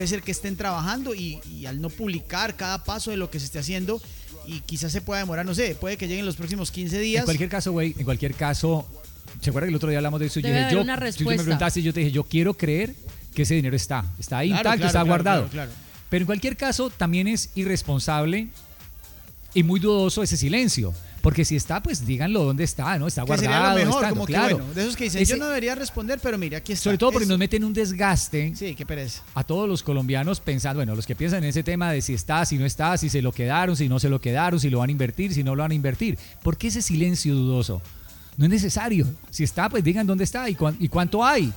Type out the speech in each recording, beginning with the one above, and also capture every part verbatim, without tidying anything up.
puede ser que estén trabajando y, y al no publicar cada paso de lo que se esté haciendo, y quizás se pueda demorar, no sé, puede que lleguen los próximos quince días. En cualquier caso, güey, en cualquier caso, ¿se acuerda que el otro día hablamos de eso? Debe yo dije, haber yo, una tú respuesta. me preguntaste y yo te dije, yo quiero creer que ese dinero está, está ahí Claro, intacto, claro, está claro, guardado. claro, claro. Pero en cualquier caso, también es irresponsable y muy dudoso ese silencio. Porque si está, pues díganlo dónde está, ¿no? Está Que guardado. sería lo mejor, estando, como claro. que bueno, de esos que dicen, Ese- yo no debería responder, pero mire, aquí está. Sobre todo porque Eso. nos meten un desgaste Sí, qué pereza. a todos los colombianos pensando, bueno, los que piensan en ese tema de si está, si no está, si se lo quedaron, si no se lo quedaron, si lo van a invertir, si no lo van a invertir. ¿Por qué ese silencio dudoso? No es necesario. Si está, pues digan dónde está y, cuán- y cuánto hay.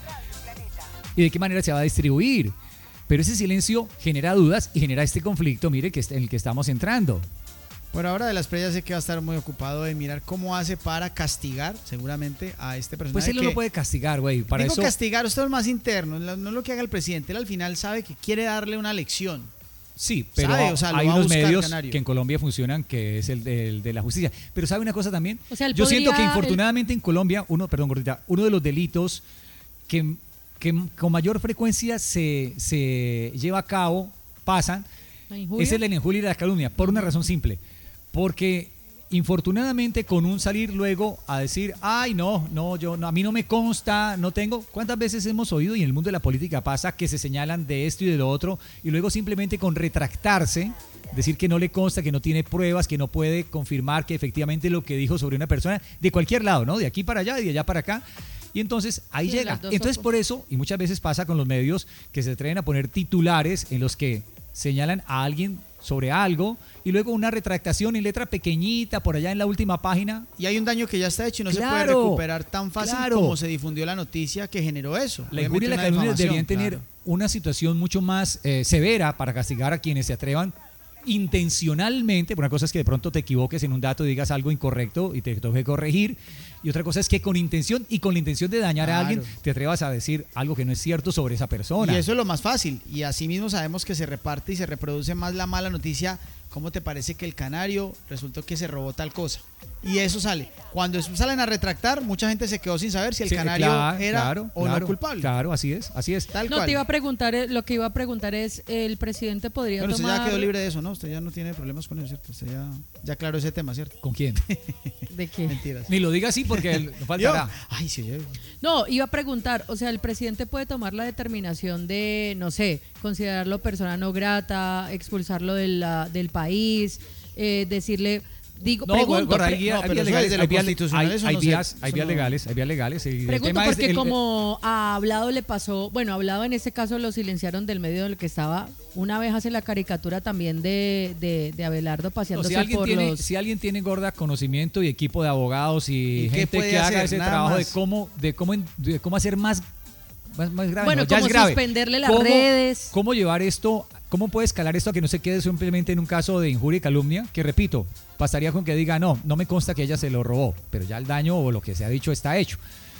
Y de qué manera se va a distribuir. Pero ese silencio genera dudas y genera este conflicto, mire, que es en el que estamos entrando. Por ahora, de las Playas sé que va a estar muy ocupado de mirar cómo hace para castigar, seguramente, a este personaje. Pues él no que, lo puede castigar, güey. Para digo eso, castigar, esto es más interno, no no es lo que haga el presidente. Él al final sabe que quiere darle una lección. sí, pero sabe, o sea, lo hay va a unos buscar, medios Canario. que en Colombia funcionan, que es el de, el de la justicia. Pero ¿sabe una cosa también? O sea, él Yo siento que podría- infortunadamente en Colombia, uno, perdón, gordita, uno de los delitos que, que con mayor frecuencia se, se lleva a cabo, pasan, ¿La injuria? es el de la injuria y la calumnia, por una razón simple. Porque infortunadamente con un salir luego a decir, ay no, no, yo no, a mí no me consta, no tengo. ¿Cuántas veces hemos oído y en el mundo de la política pasa que se señalan de esto y de lo otro y luego simplemente con retractarse, decir que no le consta, que no tiene pruebas, que no puede confirmar que efectivamente lo que dijo sobre una persona de cualquier lado, ¿no? De aquí para allá y de allá para acá. Y entonces ahí Sí, llega. las dos Entonces son- por eso, y muchas veces pasa con los medios que se atreven a poner titulares en los que señalan a alguien sobre algo y luego una retractación en letra pequeñita por allá en la última página. Y hay un daño que ya está hecho y no se puede Claro, recuperar tan fácil claro. como se difundió la noticia que generó eso. La Obviamente injuria y la una calumnia difamación, deberían tener claro. una situación mucho más eh, severa para castigar a quienes se atrevan intencionalmente. Una cosa es que de pronto te equivoques en un dato y digas algo incorrecto y te toque corregir. Y otra cosa es que con intención y con la intención de dañar a Claro. alguien te atrevas a decir algo que no es cierto sobre esa persona. Y eso es lo más fácil. Y así mismo sabemos que se reparte y se reproduce más la mala noticia. ¿Cómo te parece que el canario resultó que se robó tal cosa? Y eso sale. Cuando eso salen a retractar, mucha gente se quedó sin saber si el Sí, canario claro, era claro, o claro, no culpable. Claro, así es, así es. Tal No, cual. te iba a preguntar, eh, lo que iba a preguntar es, el presidente podría Bueno, usted tomar... ya quedó libre de eso, ¿no? Usted ya no tiene problemas con eso, ¿cierto? Usted ya, ya aclaró ese tema, ¿cierto? ¿Con quién? ¿De qué? Mentiras. Ni lo diga así porque no Yo, faltará. ay, sí, yo- No, iba a preguntar, o sea, el presidente puede tomar la determinación de, no sé, considerarlo persona no grata, expulsarlo de la- del país, eh, decirle, digo, No, pregunto, gorda, hay, pre- guía- no, hay pero vías eso legales, desde lo hay vías- constitucional, hay- eso hay no sé, vías, hay eso vías no- legales, hay vías legales. y el pregunto tema es porque el- como a Hablado le pasó, bueno, a Hablado en este caso lo silenciaron del medio en el que estaba, una vez hace la caricatura también de, de, de Abelardo No, paseándose si, alguien por tiene, los... si alguien tiene gorda conocimiento y equipo de abogados y, ¿Y qué gente puede que haga hacer? ese Nada trabajo de más. cómo, de cómo, en- de cómo hacer más, más, más grave. Bueno, no, ya como es grave. suspenderle las ¿Cómo- redes. ¿Cómo llevar esto? ¿Cómo puede escalar esto a que no se quede simplemente en un caso de injuria y calumnia? Que repito, pasaría con que diga, no, no me consta que ella se lo robó, pero ya el daño o lo que se ha dicho está hecho.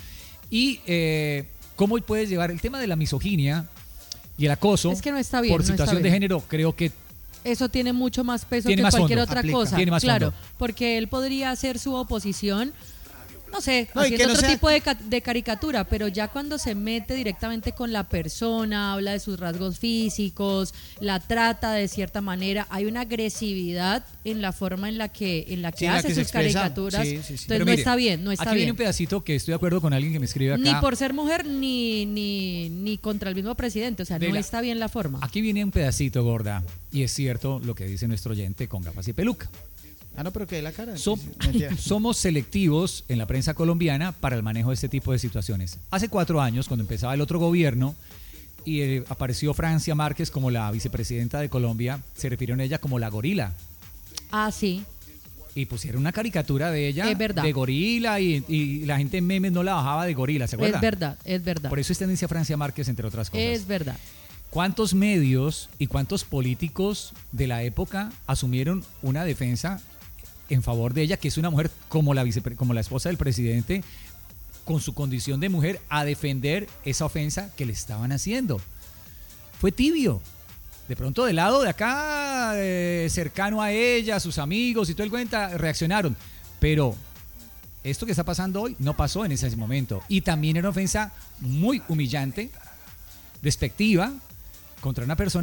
Y eh, cómo puedes llevar el tema de la misoginia y el acoso Es que no está bien, por no está situación de bien. género, creo que Eso tiene mucho más peso Tiene que más cualquier fondo, otra aplica. cosa. Tiene más claro, fondo. porque él podría hacer su oposición, no sé, No, y haciendo que no otro sea- tipo de, ca- de caricatura, pero ya cuando se mete directamente con la persona, habla de sus rasgos físicos, la trata de cierta manera, hay una agresividad en la forma en la que en la que Sí, en la hace que se sus expresa. caricaturas. Sí, sí, sí. Entonces Pero no mire, está bien, no está aquí viene bien. un pedacito que estoy de acuerdo con alguien que me escribe acá. Ni por ser mujer ni ni ni contra el mismo presidente, o sea, De no la- está bien la forma. Aquí viene un pedacito, gorda, y es cierto lo que dice nuestro oyente con gafas y peluca. Ah, no, pero que de la cara. Som- Sí, sí, mentira. somos selectivos en la prensa colombiana para el manejo de este tipo de situaciones. Hace cuatro años, cuando empezaba el otro gobierno y eh, apareció Francia Márquez como la vicepresidenta de Colombia, se refirieron a ella como la gorila. Ah, sí. Y pusieron una caricatura de ella Es verdad. de gorila y, y la gente en memes no la bajaba de gorila, ¿se acuerdan? Es verdad, es verdad. Por eso es tendencia Francia Márquez, entre otras cosas. Es verdad. ¿Cuántos medios y cuántos políticos de la época asumieron una defensa en favor de ella, que es una mujer como la, vicepre- como la esposa del presidente, con su condición de mujer, a defender esa ofensa que le estaban haciendo? Fue tibio. De pronto del lado de acá, eh, cercano a ella, sus amigos y todo el cuenta, reaccionaron. Pero esto que está pasando hoy no pasó en ese momento. Y también era una ofensa muy humillante, despectiva, contra una persona